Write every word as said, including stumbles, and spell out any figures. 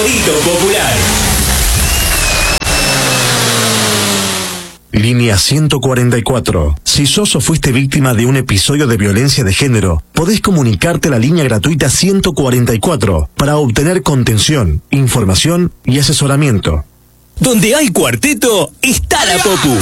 favorito popular. Línea ciento cuarenta y cuatro. Si sos o fuiste víctima de un episodio de violencia de género, podés comunicarte a la línea gratuita ciento cuarenta y cuatro para obtener contención, información y asesoramiento. Donde hay cuarteto, está la Popu.